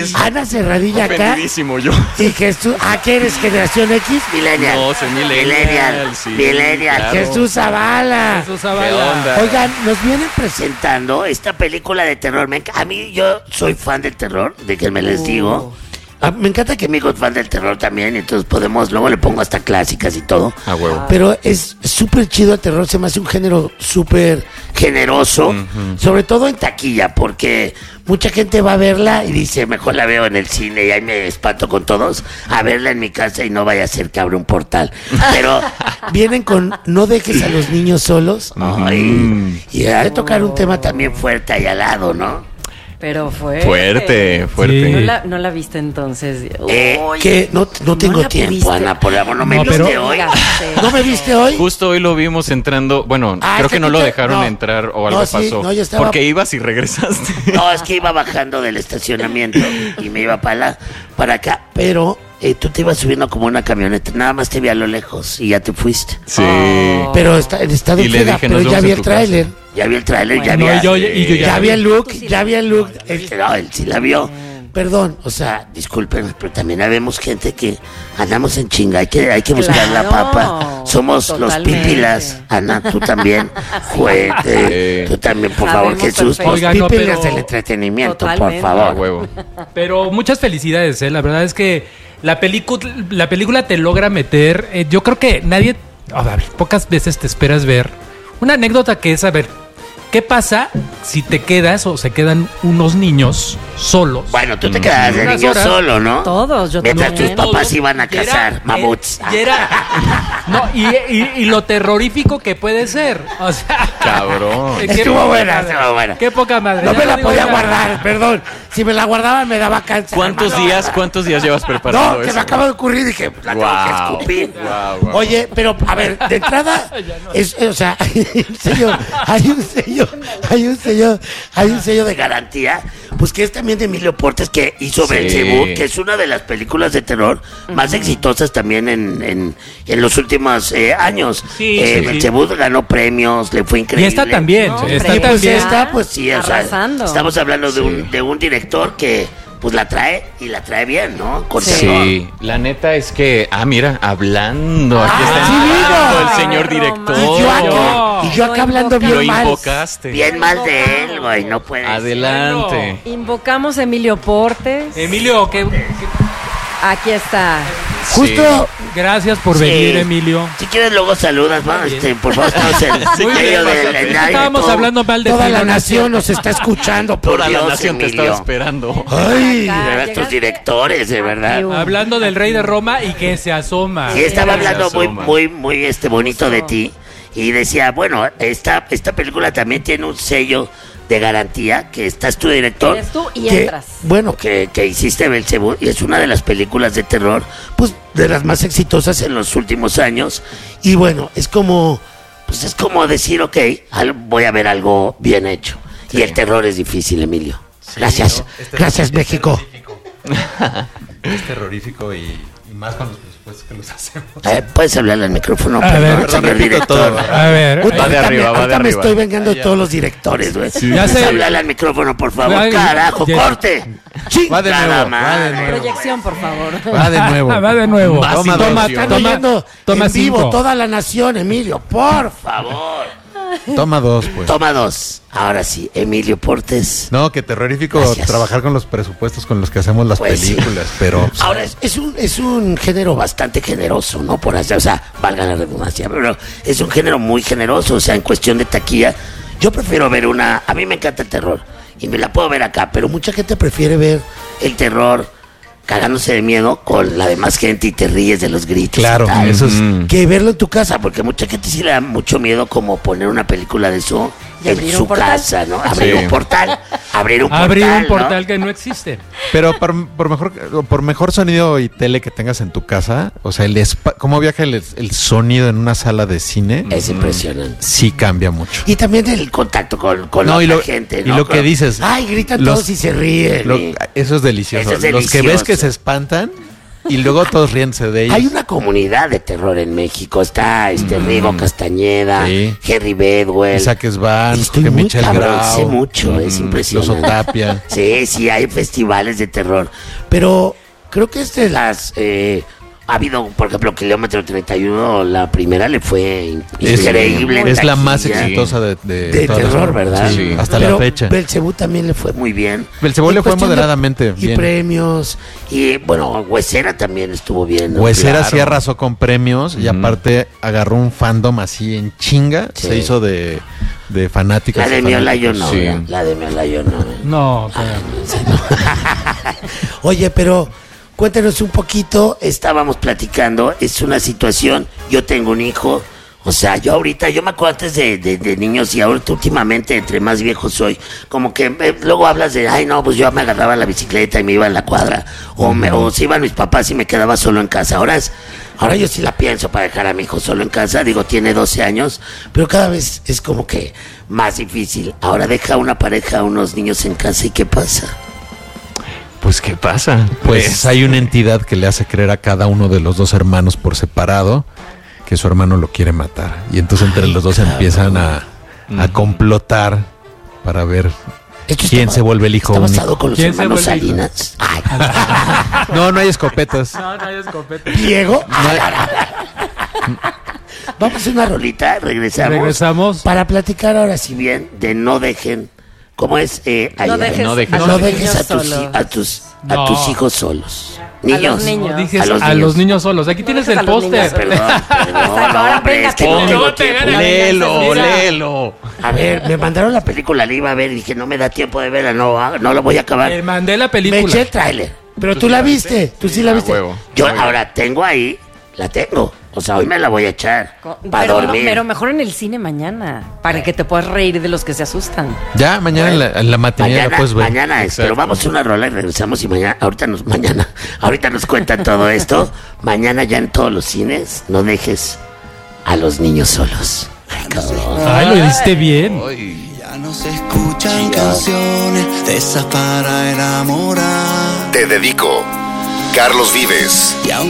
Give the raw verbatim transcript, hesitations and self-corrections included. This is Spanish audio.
Ana Serradilla acá. Ofendidísimo yo. Y Jesús, ¿ah, qué eres? ¿Generación X? Millennial. No, soy millennial. Millennial. Sí, Millennial. claro. Jesús Zavala. Jesús ¿Qué Zavala. onda? Oigan, nos vienen presentando esta película de terror. Me enc- A mí, yo soy fan del terror, de que me les digo. Ah, me encanta que mi hijo es fan del terror también, entonces podemos, luego le pongo hasta clásicas y todo. A huevo. Pero es súper chido el terror, se me hace un género súper generoso, uh-huh. Sobre todo en taquilla, porque mucha gente va a verla y dice, mejor la veo en el cine y ahí me espanto con todos, a verla en mi casa y no vaya a ser que abra un portal. Pero vienen con no dejes a los niños solos. Uh-huh. Ay, y hay que tocar un tema también fuerte ahí al lado, ¿no? Pero fuerte. Fuerte, fuerte. Sí. ¿No la, no la viste entonces? Eh, Uy, que no, no tengo ¿no la tiempo, pudiste? Ana, por amor, no me No, viste pero- hoy. Fíjate. ¿No me viste hoy? Justo hoy lo vimos entrando. Bueno, Ah, creo es que no que lo te- dejaron no. entrar o algo No, sí, pasó. no, yo estaba- Porque ibas y regresaste. No, es que iba bajando del estacionamiento y me iba para, la, para acá, pero eh, tú te ibas subiendo como una camioneta, nada más te vi a lo lejos y ya te fuiste. Sí. Oh. Pero está en estado Y le fega, dije, pero nos ya vemos vi en el tu tráiler. Ya vi el tráiler, ya vi No, a- y yo- y yo ya ya la vi vi. el look, Tú sí ya la vi el viste. look. Este, no, él sí la vio. Perdón, o sea, discúlpenme, pero también habemos gente que andamos en chinga, hay que, hay que buscar la Claro, papa. Somos totalmente. los pípilas. Ana, tú también. Juete, Sí. tú también, por favor, Sabemos Jesús. perfecto. Los Oiga, no, pípilas pero- del entretenimiento, Totalmente. por A favor. huevo. Pero muchas felicidades, ¿eh? La verdad es que la, película la película te logra meter. eh, yo creo que nadie. A ver, pocas veces te esperas ver una anécdota que es: a ver, ¿qué pasa si te quedas o se quedan unos niños solos? Bueno, tú te quedabas de Unas niño horas. solo, ¿no? Todos, yo Mientras también. tus papás Todos. iban a Y era- cazar eh, mamuts. Y era. No, y, y- y lo terrorífico que puede ser. O sea. Cabrón. qué Estuvo poca buena, madre. estuvo buena. Qué poca madre. No Ya me la digo podía ya. guardar, perdón. Si me la guardaba me daba cáncer. ¿Cuántos hermano. días, cuántos días llevas preparando No, que eso? me acaba de ocurrir y dije, la tengo Guau, que escupir. guau, guau. Oye, pero a ver, de entrada, es, o sea, hay un sello, hay un sello, hay un sello, hay un sello de garantía, pues que es también de Emilio Portes, que hizo Sí. Belcebú, que es una de las películas de terror más exitosas también en, en, en los últimos eh, años. Sí, eh, sí, sí. Belcebú ganó premios, le fue Y increíble. esta también. No, esta Y hombre, pues también. esta, pues sí, o sea, Arrasando. estamos hablando de un, de un director que pues la trae y la trae bien, ¿no? Con Sí. terror. Sí, la neta es que, ah, mira, hablando, aquí Ah, está sí, entrando vino. el señor Ay, director. Y yo acá, No. y yo acá Lo hablando bien Lo mal. invocaste. Bien mal de él, güey, no puede ser. Adelante. Invocamos a Emilio Portes. Emilio, que, que- Aquí está. Justo, gracias por Sí. venir, Emilio. si quieres luego saludas, ¿no? bien. Este, por favor, estamos en Muy medio bien. del del aire, Estábamos todo- hablando mal de Toda ti, la ¿no? nación nos está escuchando, por Toda Dios, la nación te Emilio. estaba esperando. Ay, Acá, de verdad, llegaste tus directores, de verdad. aquí, Hablando del rey de Roma y que se asoma. Sí, estaba Se hablando muy, asoma. muy, muy este bonito de ti. Y decía, bueno, esta, esta película también tiene un sello de garantía, que estás tu director. Eres tú y que, entras. Bueno, que, que hiciste Belcebú, y es una de las películas de terror, pues, de las más exitosas en los últimos años. Y bueno, es como, pues es como decir, ok, al- voy a ver algo bien hecho. Y el terror es difícil, Emilio. Gracias, ¿no? Es ter- gracias, es México. terrorífico. Es terrorífico y, y más con los presupuestos que los hacemos. Eh, Puedes hablarle al micrófono, A perdón, ver, señor perdón, repito director. todo. A ver, Puta, Va de ahorita arriba, me, va de ahorita me arriba. estoy vengando de Ya. todos los directores, güey. Ya sé. Háblale al micrófono, por favor. Ay, Carajo, ya. corte. Va de Chingada nuevo, va de madre. nuevo. Proyección, por favor. Va de nuevo. va de nuevo. Más Toma, inversión. toma, Están Toma- oyendo toma en vivo cinco. toda la nación, Emilio, por favor. Toma dos, pues. Toma dos. Ahora sí, Emilio Portes. No, que terrorífico Gracias. trabajar con los presupuestos con los que hacemos las Pues sí. películas, pero Ahora, es, es un, es un género bastante generoso, ¿no? Por hacer, o sea, valga la redundancia, pero es un género muy generoso, o sea, en cuestión de taquilla. Yo prefiero ver una. A mí me encanta el terror y me la puedo ver acá, pero mucha gente prefiere ver el terror cagándose de miedo con la demás gente y te ríes de los gritos. y claro, tal, eso es Mm. que verlo en tu casa, porque mucha gente sí le da mucho miedo como poner una película de eso Y en abrir su un portal. casa, ¿no? Abrir Sí. un portal, abrir un portal, Abrir un ¿no? portal que no existe. Pero por, por mejor por mejor sonido y tele que tengas en tu casa, o sea, el espa- cómo viaja el, el sonido en una sala de cine, Es impresionante. sí cambia mucho. Y también el contacto con, con No, la y otra lo- gente, y ¿no? lo que Con- dices, Ay, gritan los- todos y se ríen. Lo- y- eso es delicioso. Eso es Los que ves delicioso. que se espantan y luego todos ríense de ellos. Hay una comunidad de terror en México. Está este Mm. Rigo Castañeda, Sí. Henry Bedwell. Isaac Svan, Estoy Jorge muy Michel cabrón, Grau, sé mucho, es mm, impresionante. Loso Tapia. Sí, sí, hay festivales de terror. Pero creo que es de las... eh, ha habido, por ejemplo, Kilómetro treinta y uno, la primera le fue Es, increíble. en es la más taquilla. exitosa de, de, De todas las- terror, ¿verdad? Sí, hasta Pero la fecha. Belcebú también le fue muy bien. Belcebú En le fue cuestión de- moderadamente Y bien. premios. Y bueno, Huesera también estuvo bien. ¿no? Huesera Claro. sí arrasó con premios y aparte agarró un fandom así en chinga. Sí. Se hizo de, de fanáticas. La de y Miola yo no. fanáticos. Sí. ¿verdad? La de Miola yo no. No, o sea, Oye, pero cuéntanos un poquito. Estábamos platicando. Es una situación. Yo tengo un hijo. O sea, yo ahorita, yo me acuerdo antes de, de, de niños y ahorita últimamente, entre más viejo soy, como que eh, luego hablas de, ay no, pues yo me agarraba la bicicleta y me iba a la cuadra, o, me, o se iban mis papás y me quedaba solo en casa. Ahora es, ahora yo sí la pienso para dejar a mi hijo solo en casa, digo, tiene doce años, pero cada vez es como que más difícil. Ahora deja una pareja, unos niños en casa y ¿qué pasa? Pues, ¿qué pasa? Pues hay una entidad que le hace creer a cada uno de los dos hermanos por separado que su hermano lo quiere matar. Y entonces entre los dos empiezan a, a complotar para ver Esto quién está- se vuelve el hijo está único. basado con los ¿Quién se hermanos vuelve hijo? Salinas. Ay, No, no hay escopetas. no, no hay escopeta. Diego. Vamos a hacer una rolita, regresamos. Regresamos. Para platicar ahora sí bien de no dejen, ¿cómo es? Eh, No allá? dejes, no dejes- a No los dejes niños a tus, solos. a tus, a No. tus hijos solos. A los Niños. niños. No dijes A los a niños. los niños solos. Aquí tienes dejes a el los niños póster. solos. Perdón, perdón, Exacto, ahora hombre, venga, es que no ponlo. tengo No te tiempo. ganas. Léelo, Mira. léelo. A ver, me mandaron la película, la iba a ver y dije, no me da tiempo de verla, no, ah, no la voy a acabar. Te mandé la Me película. eché el tráiler. Pero tú la viste, tú sí la a viste. huevo. Yo Muy bien. ahora tengo ahí, la tengo. O sea, hoy me la voy a echar Co- para pero, dormir. pero mejor en el cine mañana, para que te puedas reír de los que se asustan. Ya, mañana en la, en la matinee la Mañana, puedes ver. mañana es, Exacto. pero vamos a una rola y regresamos y mañana, ahorita nos, mañana, ahorita nos cuentan todo esto. Mañana ya en todos los cines, no dejes a los niños solos. Ay, cabrón. Ay, lo hiciste bien. Ya no se escuchan canciones de esas para enamorar. Te dedico. Carlos Vives. Y aunque